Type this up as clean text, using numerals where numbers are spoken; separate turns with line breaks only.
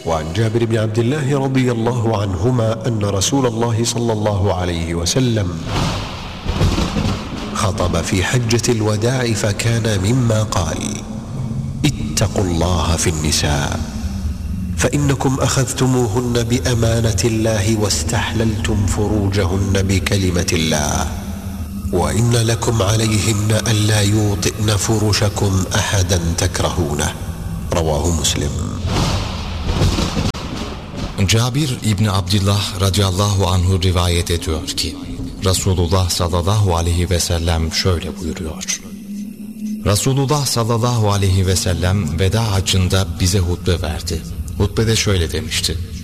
وعن جابر بن عبد الله رضي الله عنهما أن رسول الله صلى الله عليه وسلم خطب في حجة الوداع فكان مما قال: اتقوا الله في النساء فإنكم أخذتموهن بأمانة الله واستحللتم فروجهن بكلمة الله، وإن لكم عليهن ألا يوطئن فرشكم أحدا تكرهونه. رواه مسلم.
Cabir İbni Abdillah radıyallahu anhu rivayet ediyor ki Resulullah sallallahu aleyhi ve sellem şöyle buyuruyor: Resulullah sallallahu aleyhi ve sellem veda haccında bize hutbe verdi. Hutbede şöyle demişti: